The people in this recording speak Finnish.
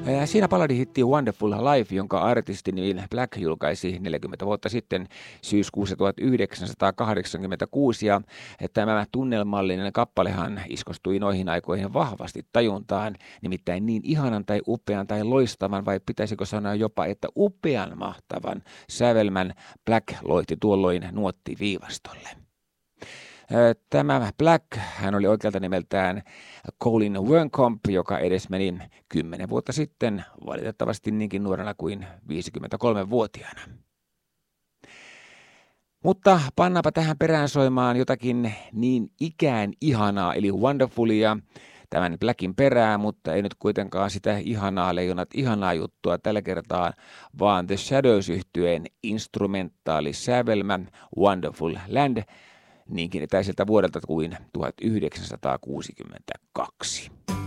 Siinä balladihitti Wonderful Life, jonka artisti Neil Black julkaisi 40 vuotta sitten syyskuussa 1986. Ja tämä tunnelmallinen kappalehan iskostui noihin aikoihin vahvasti tajuntaan, nimittäin niin ihanan tai upean tai loistavan, vai pitäisikö sanoa jopa, että upean mahtavan sävelmän Black loihti tuolloin nuottiviivastolle. Tämä Black, hän oli oikealta nimeltään Colin Wernkomp, joka edesmeni 10 vuotta sitten, valitettavasti niinkin nuorena kuin 53-vuotiaana. Mutta pannaanpa tähän perään soimaan jotakin niin ikään ihanaa, eli Wonderfulia, tämän Blackin perää, mutta ei nyt kuitenkaan sitä ihanaa leijonat ihanaa juttua tällä kertaa, vaan The Shadows-yhtyeen instrumentaalisävelmä Wonderful Land, niinkin etäiseltä vuodelta kuin 1962.